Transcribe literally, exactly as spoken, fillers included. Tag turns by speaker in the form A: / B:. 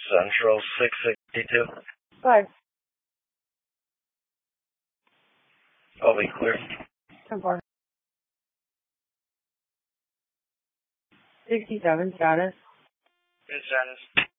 A: Central six sixty-two.
B: Five.
A: I'll be clear.
B: ten four. sixty-seven status.
A: Good status.